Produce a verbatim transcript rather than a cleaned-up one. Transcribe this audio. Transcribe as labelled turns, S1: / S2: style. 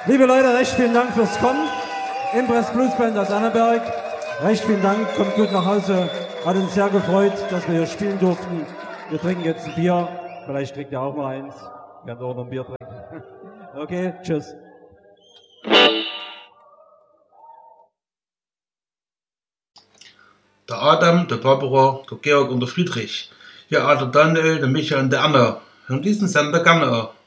S1: Liebe Leute, recht vielen Dank fürs Kommen. Impress Blues Band aus Annaberg. Recht vielen Dank, kommt gut nach Hause. Hat uns sehr gefreut, dass wir hier spielen durften. Wir trinken jetzt ein Bier. Vielleicht trinkt ihr auch mal eins. Ich kann auch noch ein Bier trinken. Okay, tschüss.
S2: Der Adam, der Barbara, der Georg und der Friedrich. Hier auch der Daniel, der Micha und der Anna. Hören diesen Sender gerne an.